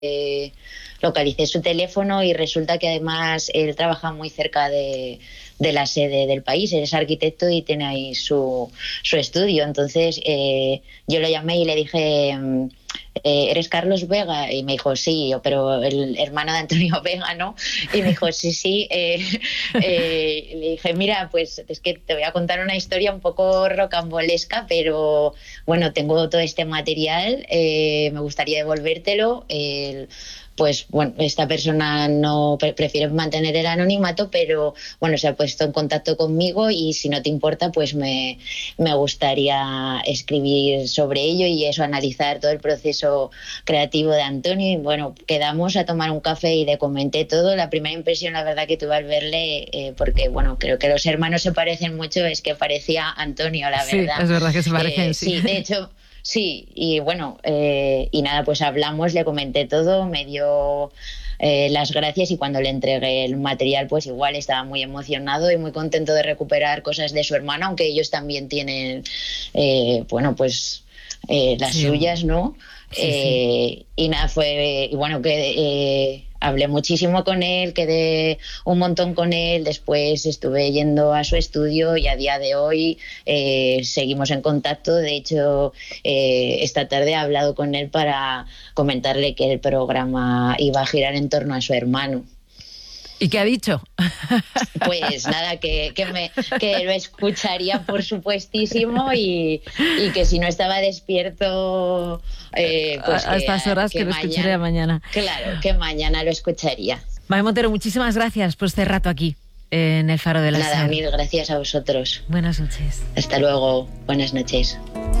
localicé su teléfono y resulta que además él trabaja muy cerca de la sede del país, él es arquitecto y tiene ahí su estudio. Entonces yo lo llamé y le dije, ¿eres Carlos Vega? Y me dijo, sí, pero el hermano de Antonio Vega, ¿no? Y me dijo, sí. Le dije, mira, pues es que te voy a contar una historia un poco rocambolesca, pero bueno, tengo todo este material, me gustaría devolvértelo. Pues bueno, esta persona no prefiere mantener el anonimato, pero bueno, se ha puesto en contacto conmigo y si no te importa, pues me gustaría escribir sobre ello y eso, analizar todo el proceso creativo de Antonio. Y bueno, quedamos a tomar un café y le comenté todo. La primera impresión, la verdad, que tuve al verle, porque bueno, creo que los hermanos se parecen mucho, es que parecía Antonio, la verdad. Sí, es verdad que se parecen, sí. Sí, de hecho... Sí, y bueno, y nada, pues hablamos, le comenté todo, me dio las gracias y cuando le entregué el material, pues igual estaba muy emocionado y muy contento de recuperar cosas de su hermano, aunque ellos también tienen, bueno, las suyas, ¿no? Sí. Y nada, y bueno, que hablé muchísimo con él, quedé un montón con él, después estuve yendo a su estudio y a día de hoy seguimos en contacto. De hecho, esta tarde he hablado con él para comentarle que el programa iba a girar en torno a su hermano. ¿Y qué ha dicho? Pues nada, que lo escucharía por supuestísimo y que si no estaba despierto pues a estas horas que lo escucharía mañana. Claro, que mañana lo escucharía. Mamen Montero, muchísimas gracias por este rato aquí en el Faro de la Nada, mil gracias a vosotros. Buenas noches. Hasta luego, buenas noches.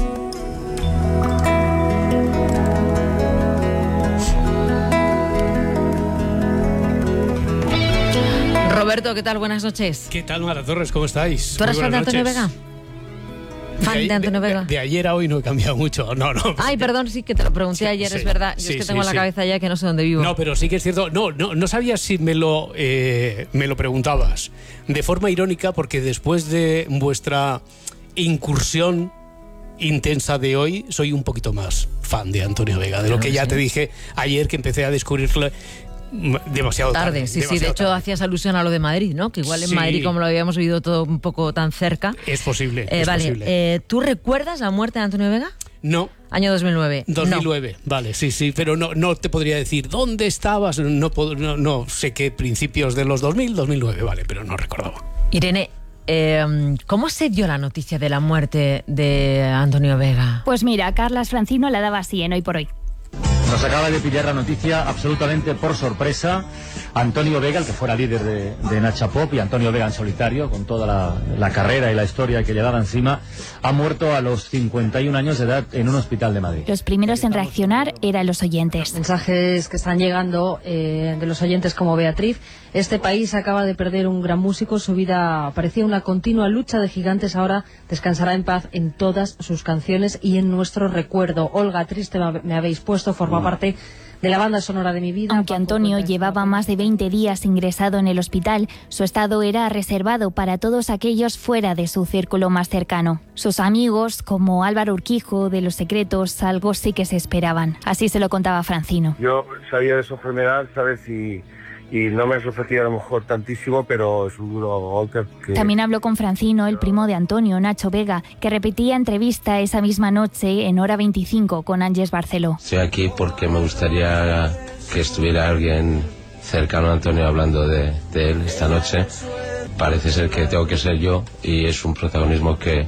Roberto, ¿qué tal? Buenas noches. ¿Qué tal, Mara Torres? ¿Cómo estáis? ¿Tú eres fan de Antonio Vega? ¿Fan de Antonio Vega? De ayer a hoy no he cambiado mucho. No. Ay, perdón, sí que te lo pregunté ayer, es verdad. Yo es que tengo la cabeza ya que no sé dónde vivo. No, pero sí que es cierto. No sabía si me lo preguntabas de forma irónica, porque después de vuestra incursión intensa de hoy, soy un poquito más fan de Antonio Vega, de lo que ya te dije ayer, que empecé a descubrirle demasiado tarde. Sí, de hecho hacías alusión a lo de Madrid, ¿no? Que igual en Madrid, como lo habíamos oído todo un poco tan cerca. Es posible, posible. ¿Tú recuerdas la muerte de Antonio Vega? No. Año 2009. 2009, no. Vale, sí, pero no te podría decir dónde estabas, no sé qué principios de los 2009, vale, pero no recordaba. Irene, ¿cómo se dio la noticia de la muerte de Antonio Vega? Pues mira, Carlas Francino la daba así en Hoy por Hoy. Nos acaba de pillar la noticia absolutamente por sorpresa. Antonio Vega, el que fuera líder de Nacha Pop, y Antonio Vega en solitario, con toda la carrera y la historia que llevaba encima, ha muerto a los 51 años de edad en un hospital de Madrid. Los primeros en reaccionar eran los oyentes. Mensajes que están llegando de los oyentes como Beatriz. Este país acaba de perder un gran músico, su vida parecía una continua lucha de gigantes, ahora descansará en paz en todas sus canciones y en nuestro recuerdo. Olga, triste me habéis puesto, forma parte de la banda sonora de mi vida. Aunque Antonio llevaba más de 20 días ingresado en el hospital, su estado era reservado para todos aquellos fuera de su círculo más cercano. Sus amigos, como Álvaro Urquijo de Los Secretos, algo sí que se esperaban. Así se lo contaba Francino. Yo sabía de su enfermedad, ¿sabes? Y no me ofrecía a lo mejor tantísimo, pero es un duro golpe. También habló con Francino, el primo de Antonio, Nacho Vega, que repetía entrevista esa misma noche en Hora 25 con Ángeles Barceló. Estoy aquí porque me gustaría que estuviera alguien cercano a Antonio hablando de él esta noche. Parece ser que tengo que ser yo y es un protagonismo que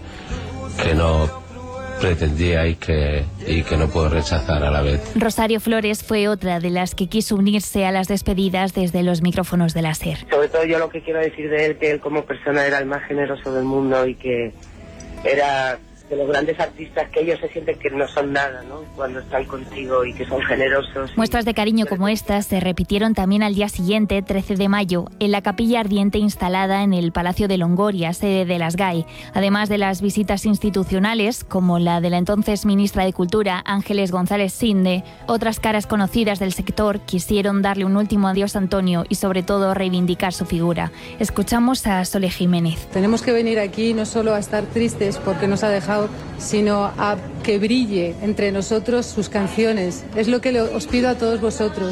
no pretendía y que no puedo rechazar a la vez. Rosario Flores fue otra de las que quiso unirse a las despedidas desde los micrófonos de la SER. Sobre todo yo lo que quiero decir de él, que él como persona era el más generoso del mundo y que era de los grandes artistas que ellos se sienten que no son nada, ¿no? Cuando están contigo y que son generosos. Muestras de cariño como estas se repitieron también al día siguiente, 13 de mayo, en la capilla ardiente instalada en el Palacio de Longoria, sede de las GAE. Además de las visitas institucionales, como la de la entonces ministra de Cultura, Ángeles González Sinde, otras caras conocidas del sector quisieron darle un último adiós a Antonio y sobre todo reivindicar su figura. Escuchamos a Sole Jiménez. Tenemos que venir aquí no solo a estar tristes porque nos ha dejado pasado, sino a que brille entre nosotros sus canciones. Es lo que os pido a todos vosotros.